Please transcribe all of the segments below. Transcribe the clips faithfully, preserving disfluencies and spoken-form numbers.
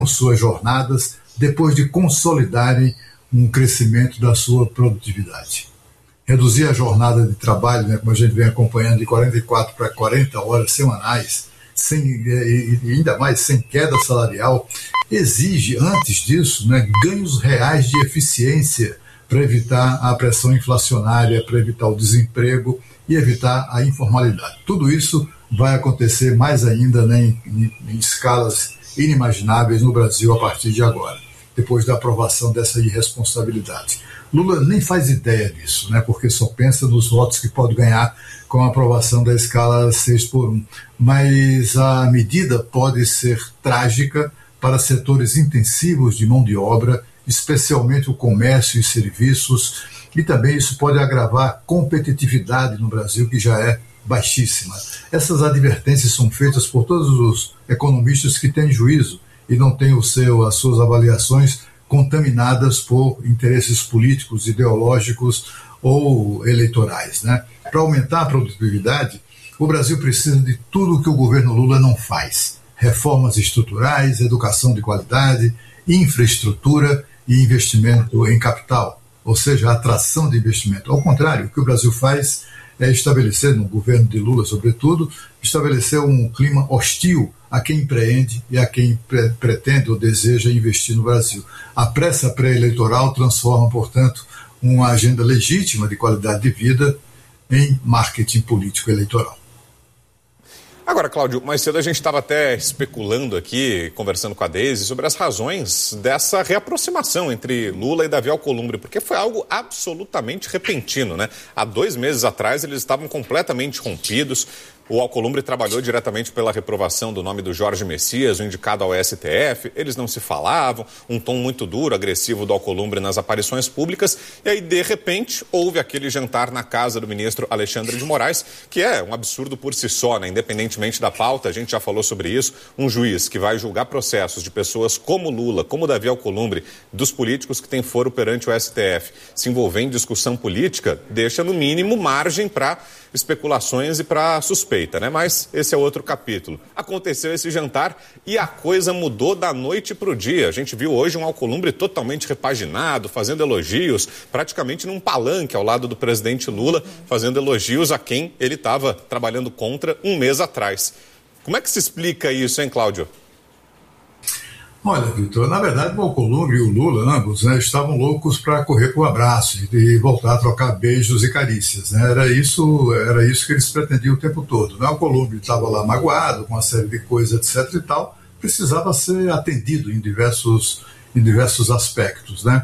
suas jornadas depois de consolidarem um crescimento da sua produtividade. Reduzir a jornada de trabalho, né, como a gente vem acompanhando, de quarenta e quatro para quarenta horas semanais, sem, e ainda mais sem queda salarial, exige, antes disso, né, ganhos reais de eficiência para evitar a pressão inflacionária, para evitar o desemprego e evitar a informalidade. Tudo isso vai acontecer mais ainda, né, em, em, em escalas inimagináveis no Brasil a partir de agora, depois da aprovação dessa irresponsabilidade. Lula nem faz ideia disso, né, porque só pensa nos votos que pode ganhar com a aprovação da escala seis por um. Mas a medida pode ser trágica para setores intensivos de mão de obra, especialmente o comércio e serviços, e também isso pode agravar a competitividade no Brasil, que já é baixíssima. Essas advertências são feitas por todos os economistas que têm juízo e não têm o seu, as suas avaliações contaminadas por interesses políticos, ideológicos ou eleitorais, né? Para aumentar a produtividade, o Brasil precisa de tudo o que o governo Lula não faz. Reformas estruturais, educação de qualidade, infraestrutura e investimento em capital, ou seja, atração de investimento. Ao contrário, o que o Brasil faz é estabelecer, no governo de Lula sobretudo, estabelecer um clima hostil a quem empreende e a quem pre- pretende ou deseja investir no Brasil. A pressa pré-eleitoral transforma, portanto, uma agenda legítima de qualidade de vida em marketing político eleitoral. Agora, Cláudio, mais cedo a gente estava até especulando aqui, conversando com a Deise, sobre as razões dessa reaproximação entre Lula e Davi Alcolumbre, porque foi algo absolutamente repentino, né? Há dois meses atrás eles estavam completamente rompidos. O Alcolumbre trabalhou diretamente pela reprovação do nome do Jorge Messias, o indicado ao S T F. Eles não se falavam, um tom muito duro, agressivo do Alcolumbre nas aparições públicas. E aí, de repente, houve aquele jantar na casa do ministro Alexandre de Moraes, que é um absurdo por si só, né? Independentemente da pauta, a gente já falou sobre isso. Um juiz que vai julgar processos de pessoas como Lula, como Davi Alcolumbre, dos políticos que têm foro perante o S T F, se envolver em discussão política, deixa, no mínimo, margem para especulações e para suspeita, né? Mas esse é outro capítulo. Aconteceu esse jantar e a coisa mudou da noite para o dia. A gente viu hoje um Alcolumbre totalmente repaginado, fazendo elogios, praticamente num palanque ao lado do presidente Lula, fazendo elogios a quem ele estava trabalhando contra um mês atrás. Como é que se explica isso, hein, Cláudio? Olha, Vitor, na verdade o Alcolumbre e o Lula, ambos, né, estavam loucos para correr para o abraço e voltar a trocar beijos e carícias, né? Era isso, era isso que eles pretendiam o tempo todo, né? O Alcolumbre estava lá magoado com uma série de coisas, etc e tal, precisava ser atendido em diversos, em diversos aspectos, né?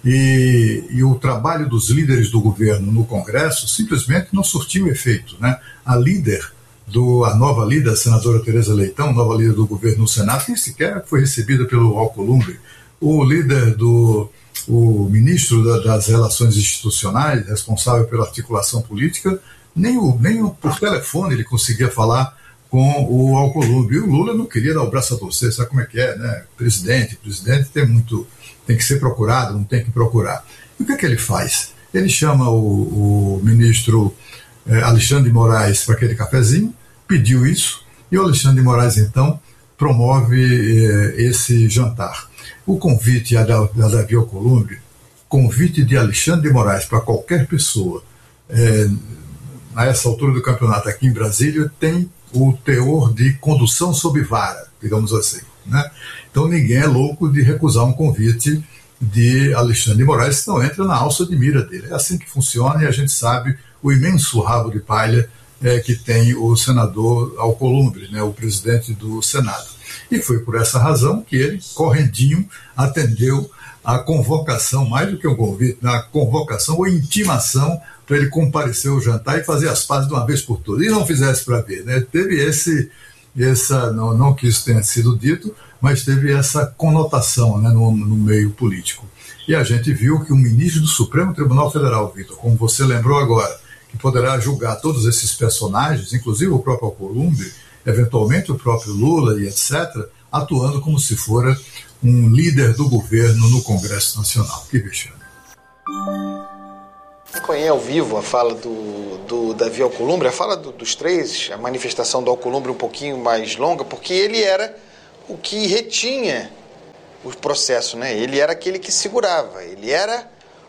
E, e o trabalho dos líderes do governo no Congresso simplesmente não surtiu efeito, né? A líder Do, a nova líder, a senadora Tereza Leitão, nova líder do governo no Senado, nem sequer foi recebida pelo Alcolumbre. O líder do o ministro da, das Relações Institucionais, responsável pela articulação política, nem, o, nem o, por telefone ele conseguia falar com o Alcolumbre. E o Lula não queria dar o braço a torcer, sabe como é que é, né? Presidente, presidente tem muito, tem que ser procurado, não tem que procurar. E o que é que ele faz? Ele chama o, o ministro Alexandre de Moraes para aquele cafezinho, pediu isso, e o Alexandre de Moraes, então, promove eh, esse jantar. O convite a, da, a Davi Alcolumbre, convite de Alexandre de Moraes para qualquer pessoa, eh, a essa altura do campeonato aqui em Brasília, tem o teor de condução sob vara, digamos assim, né? Então ninguém é louco de recusar um convite de Alexandre de Moraes, senão entra na alça de mira dele. É assim que funciona e a gente sabe o imenso rabo de palha é, que tem o senador Alcolumbre, né, o presidente do Senado. E foi por essa razão que ele, correndinho, atendeu a convocação, mais do que um convite, a convocação ou intimação para ele comparecer ao jantar e fazer as pazes de uma vez por todas. E não fizesse para ver, né? Teve esse, essa, não, não que isso tenha sido dito, mas teve essa conotação, né, no, no meio político. E a gente viu que o ministro do Supremo Tribunal Federal, Vitor, como você lembrou agora, que poderá julgar todos esses personagens, inclusive o próprio Alcolumbre, eventualmente o próprio Lula e etcétera, atuando como se fora um líder do governo no Congresso Nacional. Que vexame. Acompanhei ao vivo a fala do, do Davi Alcolumbre, a fala do, dos três, a manifestação do Alcolumbre um pouquinho mais longa, porque ele era o que retinha o processo, né? Ele era aquele que segurava, ele era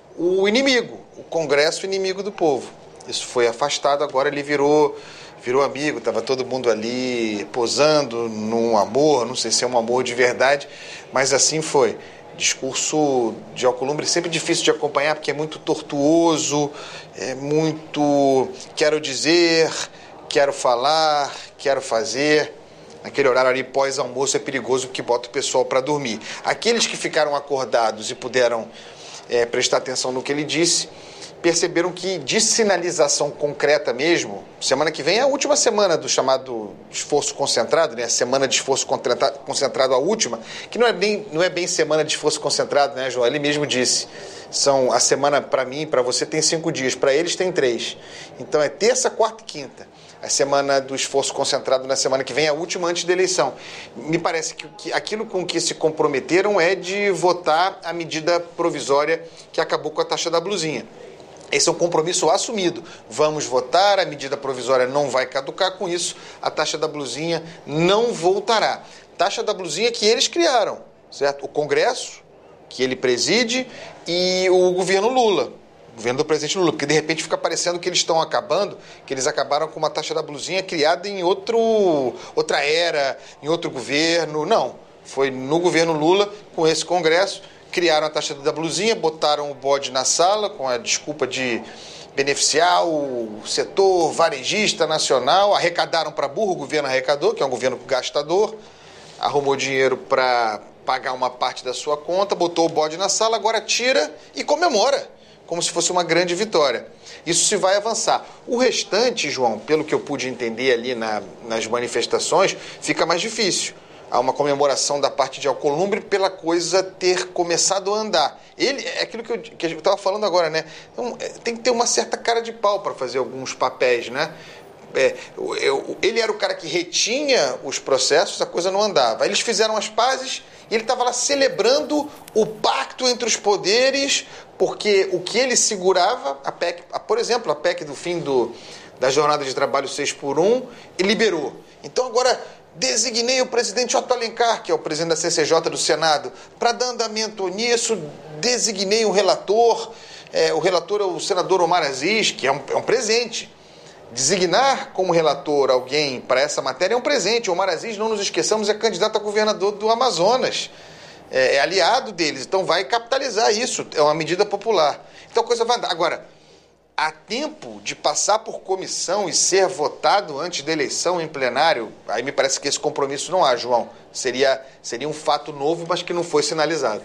o inimigo, o Congresso inimigo do povo. Isso foi afastado, agora ele virou, virou amigo, estava todo mundo ali posando num amor, não sei se é um amor de verdade, mas assim foi. Discurso de Alcolumbre sempre difícil de acompanhar, porque é muito tortuoso, é muito quero dizer, quero falar, quero fazer. Naquele horário ali pós-almoço é perigoso porque bota o pessoal para dormir. Aqueles que ficaram acordados e puderam é, prestar atenção no que ele disse, perceberam que de sinalização concreta mesmo, semana que vem é a última semana do chamado esforço concentrado, né? A semana de esforço concentrado, a última, que não é bem, não é bem semana de esforço concentrado, né, João? Ele mesmo disse, são, a semana para mim, para você tem cinco dias, para eles tem três. Então é terça, quarta e quinta. A semana do esforço concentrado na semana que vem é a última antes da eleição. Me parece que, que aquilo com que se comprometeram é de votar a medida provisória que acabou com a taxa da blusinha. Esse é um compromisso assumido. Vamos votar, a medida provisória não vai caducar, com isso a taxa da blusinha não voltará. Taxa da blusinha que eles criaram, certo? O Congresso, que ele preside, e o governo Lula, o governo do presidente Lula, porque de repente fica parecendo que eles estão acabando, que eles acabaram com uma taxa da blusinha criada em outro, outra era, em outro governo. Não, foi no governo Lula, com esse Congresso, criaram a taxa da blusinha, botaram o bode na sala com a desculpa de beneficiar o setor varejista nacional, arrecadaram para burro, o governo arrecadou, que é um governo gastador, arrumou dinheiro para pagar uma parte da sua conta, botou o bode na sala, agora tira e comemora, como se fosse uma grande vitória. Isso se vai avançar. O restante, João, pelo que eu pude entender ali na, nas manifestações, fica mais difícil. Há uma comemoração da parte de Alcolumbre pela coisa ter começado a andar. Ele, é aquilo que eu que estava falando agora, né? Então, tem que ter uma certa cara de pau para fazer alguns papéis, né? É, eu, ele era o cara que retinha os processos, a coisa não andava. Eles fizeram as pazes e ele estava lá celebrando o pacto entre os poderes, porque o que ele segurava, a P E C, a, por exemplo, a P E C do fim do, da jornada de trabalho seis por um, ele liberou. Então agora designei o presidente Otto Alencar, que é o presidente da C C J do Senado, para dar andamento nisso, designei um relator, é, o relator é o senador Omar Aziz, que é um, é um presente. Designar como relator alguém para essa matéria é um presente. O Omar Aziz, não nos esqueçamos, é candidato a governador do Amazonas, é, é aliado deles, então vai capitalizar isso, é uma medida popular. Então a coisa vai andar. Agora, há tempo de passar por comissão e ser votado antes da eleição em plenário? Aí me parece que esse compromisso não há, João. Seria, seria um fato novo, mas que não foi sinalizado.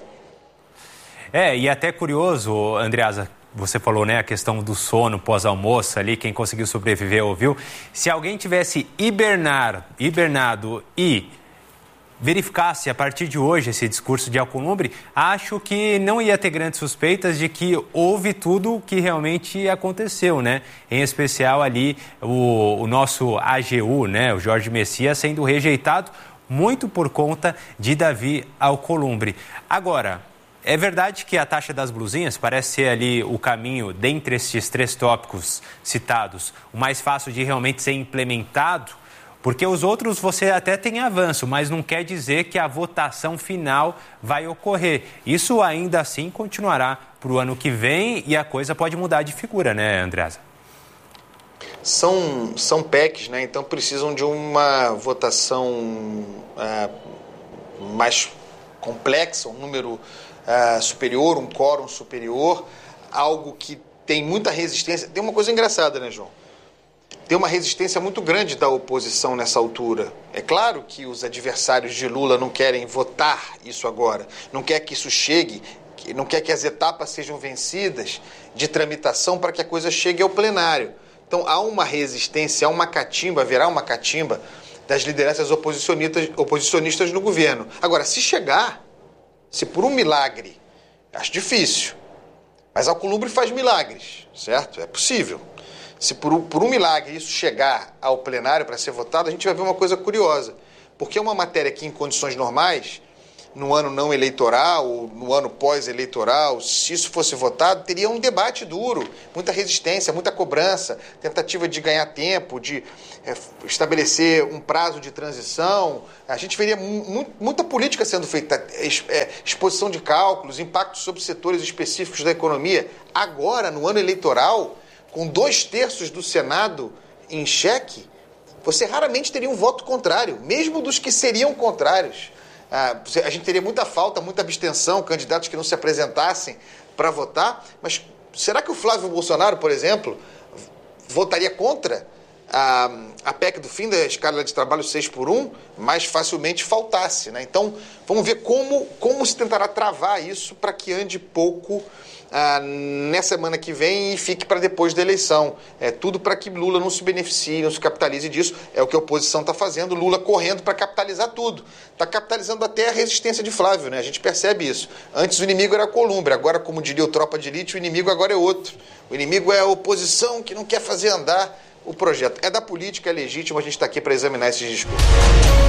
É, e até curioso, Andreasa, você falou, né, a questão do sono pós-almoço ali, quem conseguiu sobreviver ouviu. Se alguém tivesse hibernar, hibernado e verificasse a partir de hoje esse discurso de Alcolumbre, acho que não ia ter grandes suspeitas de que houve tudo o que realmente aconteceu, né? Em especial ali o, o nosso A G U, né, o Jorge Messias, sendo rejeitado muito por conta de Davi Alcolumbre. Agora, é verdade que a taxa das blusinhas parece ser ali o caminho, dentre esses três tópicos citados, o mais fácil de realmente ser implementado, porque os outros você até tem avanço, mas não quer dizer que a votação final vai ocorrer. Isso ainda assim continuará para o ano que vem e a coisa pode mudar de figura, né, Andreasa? São, são P E Cs, né? Então precisam de uma votação é, mais complexa, um número é, superior, um quórum superior, algo que tem muita resistência. Tem uma coisa engraçada, né, João? Tem uma resistência muito grande da oposição nessa altura. É claro que os adversários de Lula não querem votar isso agora, não quer que isso chegue, não quer que as etapas sejam vencidas de tramitação para que a coisa chegue ao plenário. Então há uma resistência, há uma catimba, haverá uma catimba das lideranças oposicionistas, oposicionistas no governo. Agora, se chegar, se por um milagre, acho difícil, mas Alcolumbre faz milagres, certo? É possível. Se por, por um milagre isso chegar ao plenário para ser votado, a gente vai ver uma coisa curiosa. Porque é uma matéria que, em condições normais, no ano não eleitoral, no ano pós-eleitoral, se isso fosse votado, teria um debate duro, muita resistência, muita cobrança, tentativa de ganhar tempo, de é, estabelecer um prazo de transição. A gente veria mu- muita política sendo feita, é, exposição de cálculos, impactos sobre setores específicos da economia. Agora, no ano eleitoral, com dois terços do Senado em xeque, você raramente teria um voto contrário, mesmo dos que seriam contrários. Ah, a gente teria muita falta, muita abstenção, candidatos que não se apresentassem para votar, mas será que o Flávio Bolsonaro, por exemplo, votaria contra a, a P E C do fim da escala de trabalho seis por um, mais facilmente faltasse, né? Então, vamos ver como, como se tentará travar isso para que ande pouco ah, nessa semana que vem e fique para depois da eleição. É tudo para que Lula não se beneficie, não se capitalize disso. É o que a oposição está fazendo, Lula correndo para capitalizar tudo. Está capitalizando até a resistência de Flávio, né? A gente percebe isso. Antes o inimigo era a Columbre, agora, como diria o Tropa de Elite, o inimigo agora é outro. O inimigo é a oposição que não quer fazer andar o projeto. É da política, é legítimo, a gente está aqui para examinar esses discursos.